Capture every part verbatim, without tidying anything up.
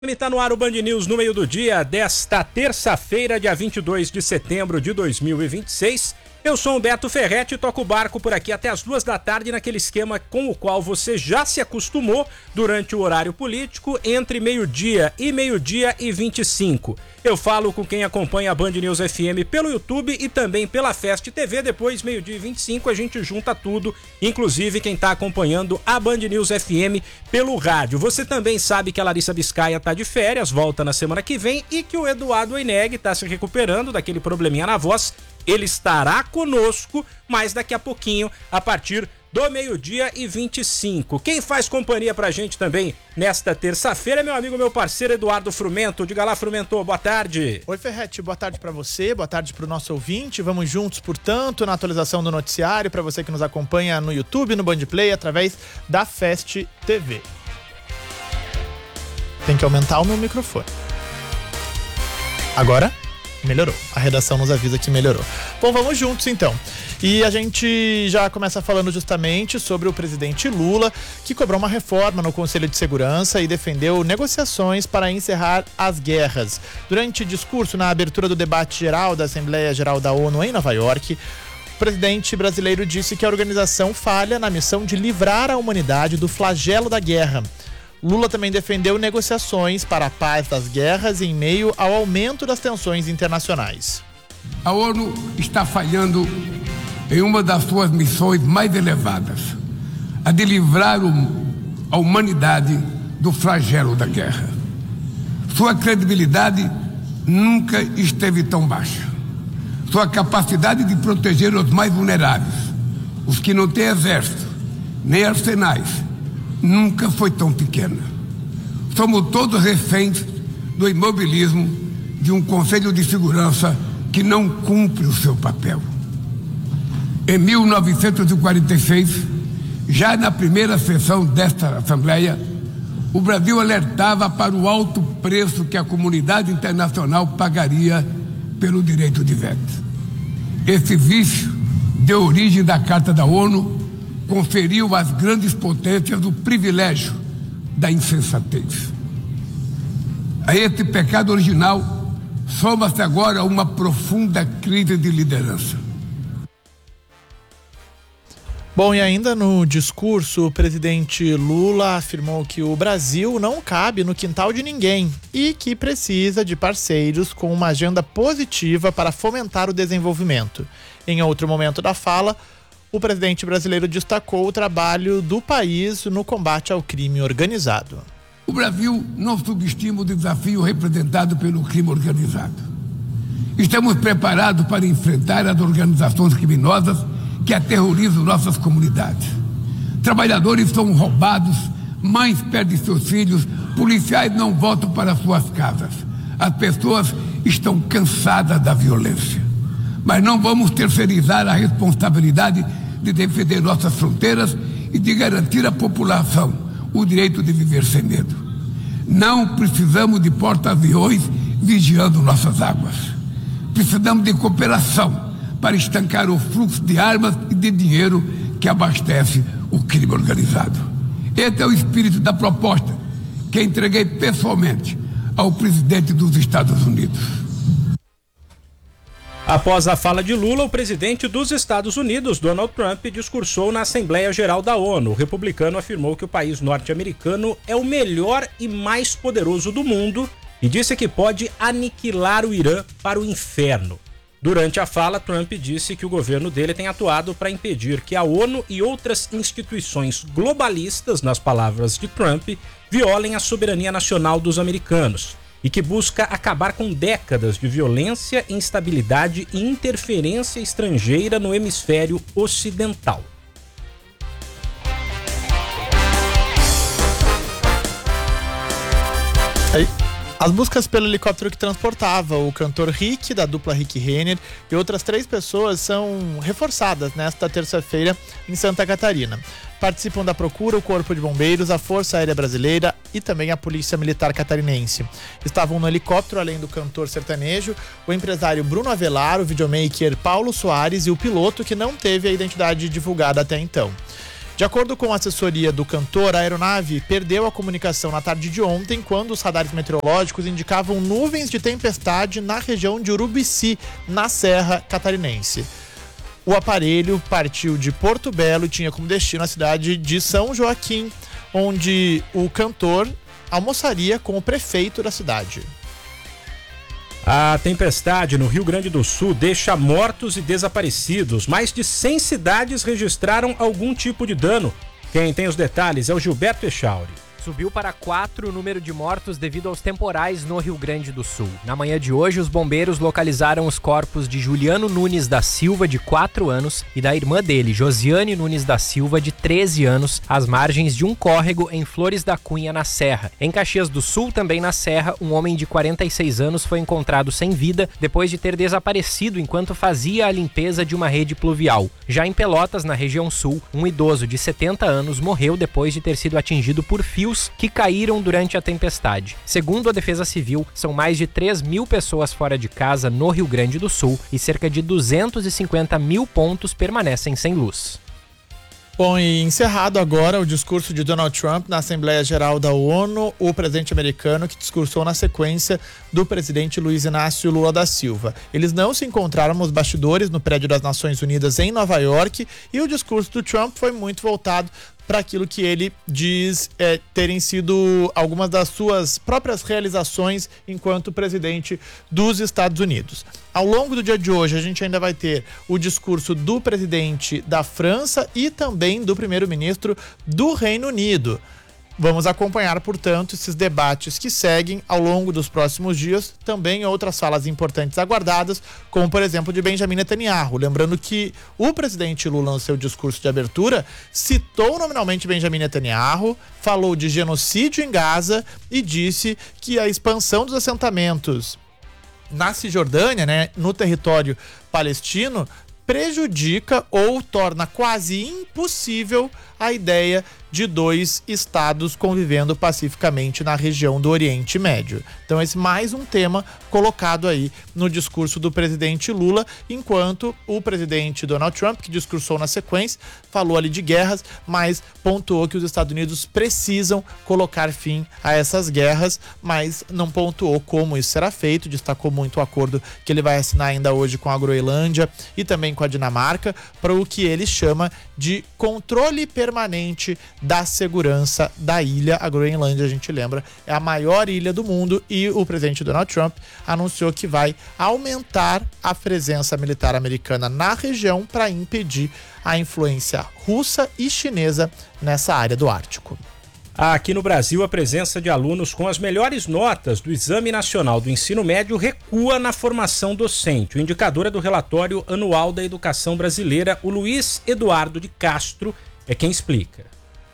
Está no ar o Band News no meio do dia desta terça-feira, dia vinte e dois de setembro de dois mil e vinte e seis. Eu sou o Beto Ferretti e toco o barco por aqui até as duas da tarde naquele esquema com o qual você já se acostumou durante o horário político, entre meio-dia e meio-dia e vinte e cinco. Eu falo com quem acompanha a Band News F M pelo YouTube e também pela Fest T V. Depois, meio-dia e vinte e cinco, a gente junta tudo, inclusive quem está acompanhando a Band News F M pelo rádio. Você também sabe que a Larissa Biscaia está de férias, volta na semana que vem, e que o Eduardo Oineg está se recuperando daquele probleminha na voz. Ele estará conosco, mas daqui a pouquinho, a partir do meio-dia e vinte e cinco. Quem faz companhia pra gente também nesta terça-feira é meu amigo, meu parceiro Eduardo Frumento. Diga lá, Frumento, boa tarde. Oi, Ferretti, boa tarde pra você, boa tarde pro nosso ouvinte. Vamos juntos, portanto, na atualização do noticiário, pra você que nos acompanha no YouTube, no Band Play, através da Fest T V. Tem que aumentar o meu microfone. Agora? Melhorou. A redação nos avisa que melhorou. Bom, vamos juntos então. E a gente já começa falando justamente sobre o presidente Lula, que cobrou uma reforma no Conselho de Segurança e defendeu negociações para encerrar as guerras. Durante discurso na abertura do debate geral da Assembleia Geral da ONU em Nova York, o presidente brasileiro disse que a organização falha na missão de livrar a humanidade do flagelo da guerra. Lula também defendeu negociações para a paz das guerras em meio ao aumento das tensões internacionais. A ONU está falhando em uma das suas missões mais elevadas, a de livrar a humanidade do flagelo da guerra. Sua credibilidade nunca esteve tão baixa. Sua capacidade de proteger os mais vulneráveis, os que não têm exército, nem arsenais, nunca foi tão pequena. Somos todos reféns do imobilismo de um Conselho de Segurança que não cumpre o seu papel. Em mil novecentos e quarenta e seis, já na primeira sessão desta Assembleia, o Brasil alertava para o alto preço que a comunidade internacional pagaria pelo direito de veto. Esse vício deu origem da Carta da ONU, conferiu às grandes potências o privilégio da insensatez. A esse pecado original soma-se agora uma profunda crise de liderança. Bom, e ainda no discurso, o presidente Lula afirmou que o Brasil não cabe no quintal de ninguém e que precisa de parceiros com uma agenda positiva para fomentar o desenvolvimento. Em outro momento da fala, o presidente brasileiro destacou o trabalho do país no combate ao crime organizado. O Brasil não subestima o desafio representado pelo crime organizado. Estamos preparados para enfrentar as organizações criminosas que aterrorizam nossas comunidades. Trabalhadores são roubados, mães perdem seus filhos, policiais não voltam para suas casas. As pessoas estão cansadas da violência. Mas não vamos terceirizar a responsabilidade de defender nossas fronteiras e de garantir à população o direito de viver sem medo. Não precisamos de porta-aviões vigiando nossas águas. Precisamos de cooperação para estancar o fluxo de armas e de dinheiro que abastece o crime organizado. Esse é o espírito da proposta que entreguei pessoalmente ao presidente dos Estados Unidos. Após a fala de Lula, o presidente dos Estados Unidos, Donald Trump, discursou na Assembleia Geral da ONU. O republicano afirmou que o país norte-americano é o melhor e mais poderoso do mundo e disse que pode aniquilar o Irã para o inferno. Durante a fala, Trump disse que o governo dele tem atuado para impedir que a ONU e outras instituições globalistas, nas palavras de Trump, violem a soberania nacional dos americanos, e que busca acabar com décadas de violência, instabilidade e interferência estrangeira no hemisfério ocidental. Aí, as buscas pelo helicóptero que transportava o cantor Rick, da dupla Rick Renner, e outras três pessoas são reforçadas nesta terça-feira em Santa Catarina. Participam da procura o Corpo de Bombeiros, a Força Aérea Brasileira e também a Polícia Militar Catarinense. Estavam no helicóptero, além do cantor sertanejo, o empresário Bruno Avelar, o videomaker Paulo Soares e o piloto, que não teve a identidade divulgada até então. De acordo com a assessoria do cantor, a aeronave perdeu a comunicação na tarde de ontem, quando os radares meteorológicos indicavam nuvens de tempestade na região de Urubici, na Serra Catarinense. O aparelho partiu de Porto Belo e tinha como destino a cidade de São Joaquim, onde o cantor almoçaria com o prefeito da cidade. A tempestade no Rio Grande do Sul deixa mortos e desaparecidos. Mais de cem cidades registraram algum tipo de dano. Quem tem os detalhes é o Gilberto Echauri. Subiu para quatro o número de mortos devido aos temporais no Rio Grande do Sul. Na manhã de hoje, os bombeiros localizaram os corpos de Juliano Nunes da Silva, de quatro anos, e da irmã dele, Josiane Nunes da Silva, de treze anos, às margens de um córrego em Flores da Cunha, na Serra. Em Caxias do Sul, também na Serra, um homem de quarenta e seis anos foi encontrado sem vida depois de ter desaparecido enquanto fazia a limpeza de uma rede pluvial. Já em Pelotas, na região sul, um idoso de setenta anos morreu depois de ter sido atingido por fios que caíram durante a tempestade. Segundo a Defesa Civil, são mais de três mil pessoas fora de casa no Rio Grande do Sul e cerca de duzentos e cinquenta mil pontos permanecem sem luz. Bom, e encerrado agora o discurso de Donald Trump na Assembleia Geral da ONU, o presidente americano que discursou na sequência do presidente Luiz Inácio Lula da Silva. Eles não se encontraram nos bastidores no prédio das Nações Unidas em Nova York e o discurso do Trump foi muito voltado para aquilo que ele diz é, terem sido algumas das suas próprias realizações enquanto presidente dos Estados Unidos. Ao longo do dia de hoje, a gente ainda vai ter o discurso do presidente da França e também do primeiro-ministro do Reino Unido. Vamos acompanhar, portanto, esses debates que seguem ao longo dos próximos dias, também outras falas importantes aguardadas, como, por exemplo, de Benjamin Netanyahu. Lembrando que o presidente Lula, no seu discurso de abertura, citou nominalmente Benjamin Netanyahu, falou de genocídio em Gaza e disse que a expansão dos assentamentos na Cisjordânia, né, no território palestino, prejudica ou torna quase impossível a ideia de dois estados convivendo pacificamente na região do Oriente Médio. Então esse mais um tema colocado aí no discurso do presidente Lula, enquanto o presidente Donald Trump, que discursou na sequência, falou ali de guerras, mas pontuou que os Estados Unidos precisam colocar fim a essas guerras, mas não pontuou como isso será feito, destacou muito o acordo que ele vai assinar ainda hoje com a Groenlândia e também com a Dinamarca, para o que ele chama de controle permanente da segurança da ilha. A Groenlândia, a gente lembra, é a maior ilha do mundo e o presidente Donald Trump anunciou que vai aumentar a presença militar americana na região para impedir a influência russa e chinesa nessa área do Ártico. Aqui no Brasil, a presença de alunos com as melhores notas do Exame Nacional do Ensino Médio recua na formação docente. O indicador é do relatório anual da educação brasileira. O Luiz Eduardo de Castro é quem explica.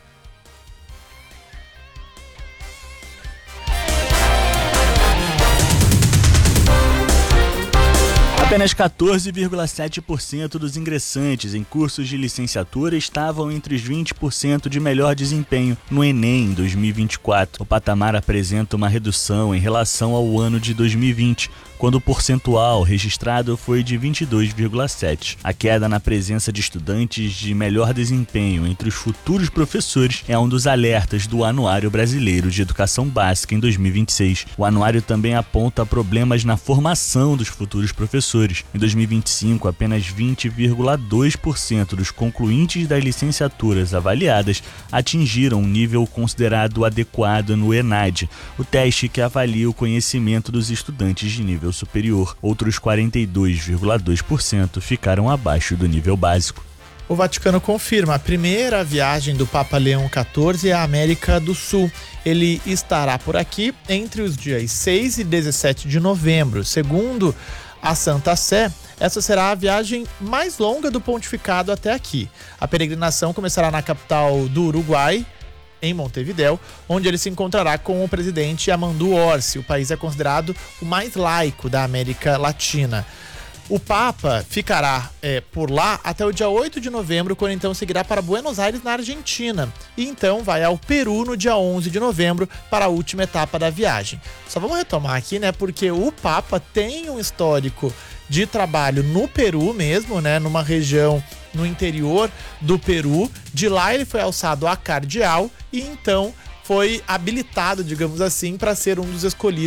Apenas quatorze vírgula sete por cento dos ingressantes em cursos de licenciatura estavam entre os vinte por cento de melhor desempenho no Enem em dois mil e vinte e quatro. O patamar apresenta uma redução em relação ao ano de dois mil e vinte, quando o percentual registrado foi de vinte e dois vírgula sete por cento. A queda na presença de estudantes de melhor desempenho entre os futuros professores é um dos alertas do Anuário Brasileiro de Educação Básica em dois mil e vinte e seis. O anuário também aponta problemas na formação dos futuros professores. Em dois mil e vinte e cinco, apenas vinte vírgula dois por cento dos concluintes das licenciaturas avaliadas atingiram um nível considerado adequado no ENAD, o teste que avalia o conhecimento dos estudantes de nível superior. Outros quarenta e dois vírgula dois por cento ficaram abaixo do nível básico. O Vaticano confirma a primeira viagem do Papa Leão quatorze à América do Sul. Ele estará por aqui entre os dias seis e dezessete de novembro. Segundo a Santa Sé, essa será a viagem mais longa do pontificado até aqui. A peregrinação começará na capital do Uruguai, em Montevidéu, onde ele se encontrará com o presidente Amandu Orsi. O país é considerado o mais laico da América Latina. O Papa ficará é, por lá até o dia oito de novembro, quando então seguirá para Buenos Aires, na Argentina. E então vai ao Peru no dia onze de novembro para a última etapa da viagem. Só vamos retomar aqui, né? Porque o Papa tem um histórico de trabalho no Peru mesmo, né? Numa região no interior do Peru. De lá ele foi alçado a cardeal e então foi habilitado, digamos assim, para ser um dos escolhidos